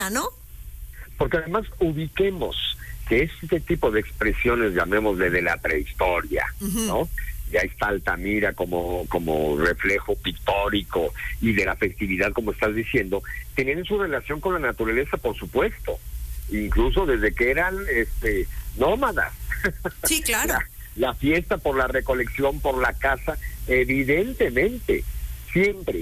¿no? Porque además ubiquemos que este tipo de expresiones, llamémosle de la prehistoria, ¿no? Ya está Altamira como reflejo pictórico y de la festividad, como estás diciendo, tenían su relación con la naturaleza, por supuesto, incluso desde que eran nómadas. Sí, claro. La fiesta por la recolección, por la caza, evidentemente, siempre